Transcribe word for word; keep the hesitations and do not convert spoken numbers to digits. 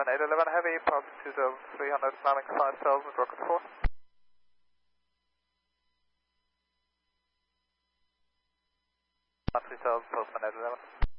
eight eleven Heavy, park two thousand three hundred, landing five thousand, rocket four. three thousand, postman eight eleven.